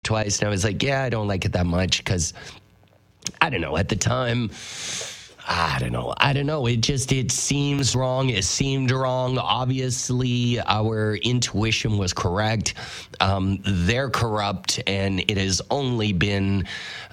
twice, and I was like, yeah, I don't like it that much because, I don't know, at the time, I don't know. It seems wrong. It seemed wrong. Obviously, our intuition was correct. They're corrupt, and it has only been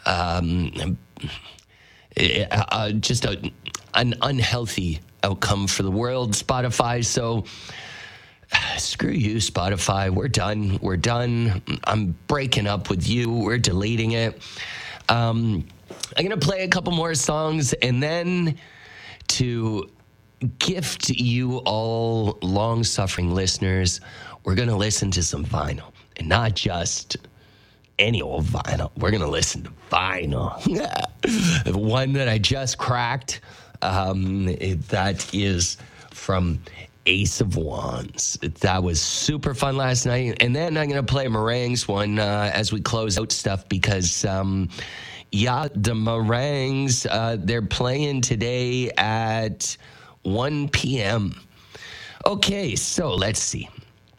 just an unhealthy outcome for the world, Spotify. So screw you, Spotify. We're done. I'm breaking up with you. We're deleting it. I'm going to play a couple more songs, and then to gift you all long-suffering listeners, we're going to listen to some vinyl, and not just any old vinyl. We're going to listen to vinyl. The one that I just cracked, that is from Ace of Wands. That was super fun last night. And then I'm going to play Meringues one as we close out stuff because... the Meringues, they're playing today at 1 p.m. Okay, so let's see.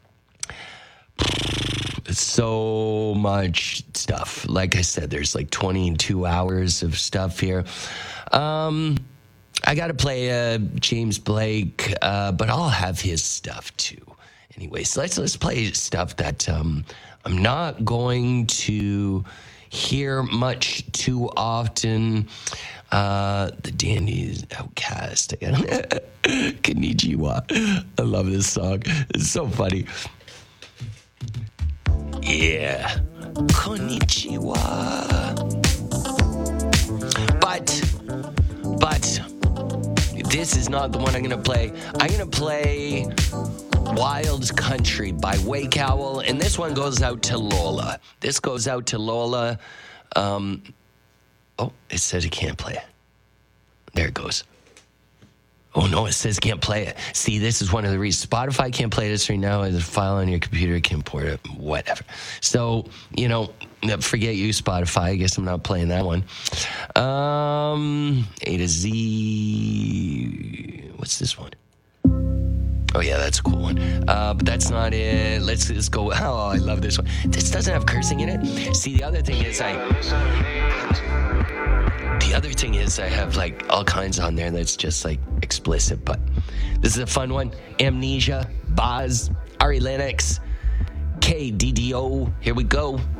So much stuff. Like I said, there's like 22 hours of stuff here. I got to play James Blake, but I'll have his stuff too. Anyway, so let's play stuff that I'm not going to hear much too often. The Dandies, Outcast. Konnichiwa. I love this song. It's so funny. Yeah. Konnichiwa. But this is not the one I'm going to play. I'm going to play Wild Country by Wake Owl, and this one goes out to Lola. Oh, it says it can't play it. There it goes. Oh, no, it says can't play it. See, this is one of the reasons. Spotify can't play this right now. The file on your computer can import it, whatever. So, forget you, Spotify. I guess I'm not playing that one. A to Z. What's this one? Oh, yeah, that's a cool one. But that's not it. Let's just go. Oh, I love this one. This doesn't have cursing in it. See, the other thing is I have like all kinds on there that's just like explicit. But this is a fun one. Amnesia, Boz, Ari Lennox, KDDO. Here we go.